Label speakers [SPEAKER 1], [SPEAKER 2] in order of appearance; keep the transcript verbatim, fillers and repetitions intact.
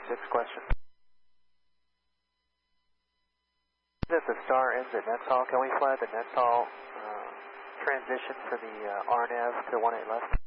[SPEAKER 1] six question. If the star ends at Netsall, can we fly the Netsall uh, transition for the uh, R N A V to one eight left?